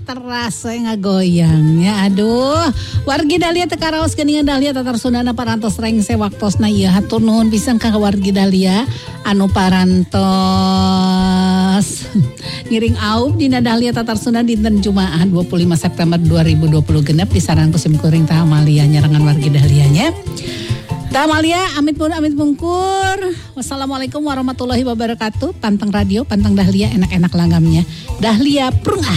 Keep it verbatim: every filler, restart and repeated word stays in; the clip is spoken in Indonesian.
terasa ngagoyang ya. Aduh, wargi Dahlia teu karaos geuningan Dahlia tatar sundana parantos rengse waktosna ieu. Hatur nuhun pisan ka wargi Dahlia anu parantos ngiring aup dina Dahlia tatar Sunda dinten Jumaah dua puluh lima September dua ribu dua puluh genep pisaran kusim kuring tah Amalia nyarangan wargi Dahlia nya. Tah Amalia amit pun amit pungkur. Wassalamualaikum warahmatullahi wabarakatuh. Pantang radio, pantang Dahlia enak-enak langgamnya. Dahlia prung ah.